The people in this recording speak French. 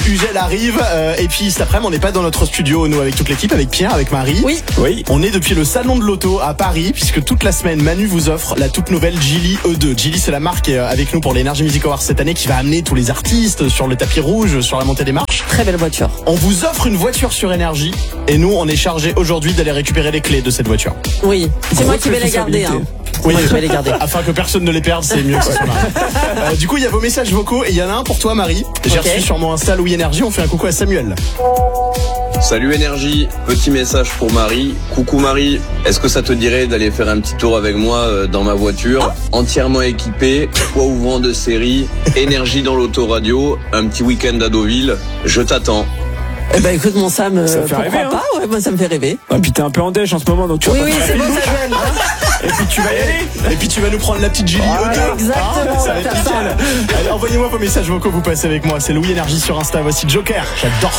Ugel arrive. Et puis cet après-midi, on n'est pas dans notre studio, nous, avec toute l'équipe, avec Pierre, avec Marie. Oui. On est depuis le salon de l'auto à Paris, puisque toute la semaine, Manu vous offre la toute nouvelle Geely E2. Geely, c'est la marque avec nous pour l'Energy Music Awards cette année qui va amener tous les artistes sur le tapis rouge, sur la montée des marches. Très belle voiture. On vous offre une voiture sur énergie et nous, on est chargé aujourd'hui d'aller récupérer les clés de cette voiture. Oui, c'est moi qui vais les garder. Oui, je vais les garder. Afin que personne ne les perde, c'est mieux que ce soit là. Du coup, il y a vos messages vocaux et il y en a un pour toi, Marie. J'ai reçu sur mon Insta Louis Énergie. On fait un coucou à Samuel. Salut Énergie, petit message pour Marie. Coucou Marie, est-ce que ça te dirait d'aller faire un petit tour avec moi dans ma voiture, entièrement équipée, toit ouvrant de série, énergie dans l'autoradio, un petit week-end à Deauville, je t'attends. Eh ben écoute mon Sam, ça fait pourquoi rêver, pas, ouais, moi ça me fait rêver. Et puis t'es un peu en dèche en ce moment, donc tu vas Oui, c'est bon, ça gêne. Et puis tu vas y aller. Et puis tu vas nous prendre la petite Geely E2. Exactement, ça va être nickel. Allez, envoyez-moi vos messages vocaux, vous passez avec moi. C'est Louis Énergie sur Insta. Voici Joker. J'adore ça.